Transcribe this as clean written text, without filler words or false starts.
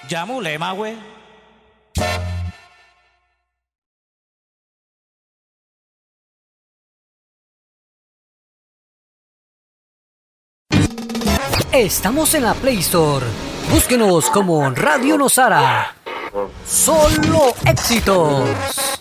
Yamulema, güey. Estamos en la Play Store. Búsquenos como Radio Nosara. Solo éxitos.